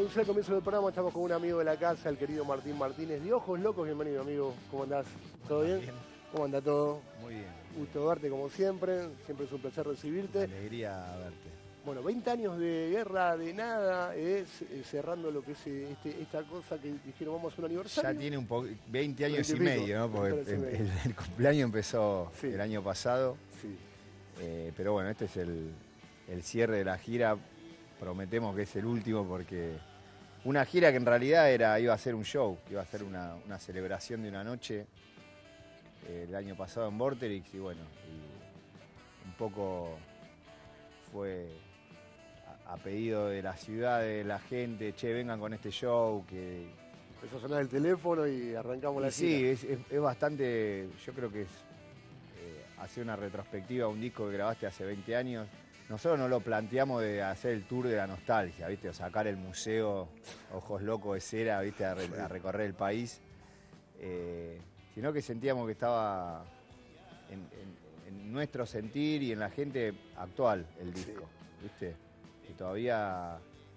anuncié al comienzo del programa, estamos con un amigo de la casa, el querido Martín Martínez, de Ojos Locos. Bienvenido, amigo. ¿Cómo andás? ¿Todo bien? ¿Cómo anda todo? Muy bien. Gusto verte como siempre es un placer recibirte. Alegría verte. Bueno, 20 años de guerra de nada, cerrando lo que es esta cosa que dijeron vamos a un aniversario. Ya tiene 20 años 20 y medio, ¿no? Porque el cumpleaños empezó el año pasado. Sí. Pero bueno, este es el cierre de la gira. Prometemos que es el último porque una gira que en realidad iba a ser un show, que iba a ser una celebración de una noche el año pasado en Vorterix y bueno, y un poco fue a pedido de la ciudad, de la gente, che, vengan con este show, que... Empezó a sonar el teléfono y arrancamos la gira. Sí, es bastante, yo creo que es hacer una retrospectiva a un disco que grabaste hace 20 años. Nosotros no lo planteamos de hacer el tour de la nostalgia, ¿viste? O sacar el museo Ojos Locos de cera, ¿viste? A recorrer el país. Sino que sentíamos que estaba en nuestro sentir y en la gente actual el disco, ¿viste? Que todavía,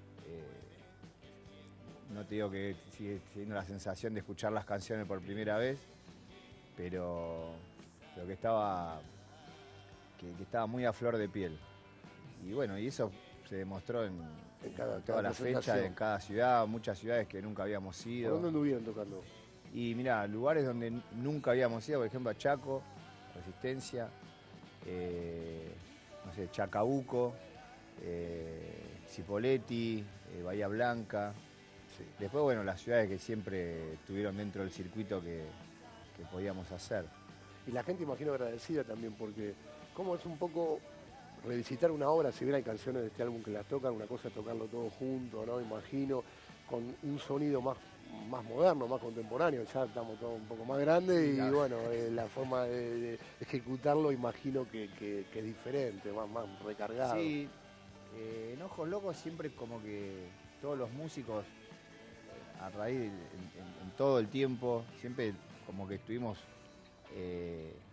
no te digo que sigue teniendo la sensación de escuchar las canciones por primera vez, pero que estaba muy a flor de piel. Y bueno, y eso se demostró en toda la fecha, en cada ciudad, muchas ciudades que nunca habíamos ido. ¿Por dónde anduvieron tocando? Y mirá, lugares donde nunca habíamos ido, por ejemplo a Chaco, Resistencia, no sé, Chacabuco, Cipolletti, Bahía Blanca. Sí. Después, bueno, las ciudades que siempre estuvieron dentro del circuito que podíamos hacer. Y la gente, imagino, agradecida también, porque como es un poco revisitar una obra, si bien hay canciones de este álbum que las tocan, una cosa es tocarlo todo junto, ¿no? Imagino, con un sonido más moderno, más contemporáneo, ya estamos todos un poco más grandes y bueno, la forma de ejecutarlo imagino que es diferente, más recargado. Sí, en Ojos Locos siempre como que todos los músicos, a raíz en todo el tiempo, siempre como que estuvimos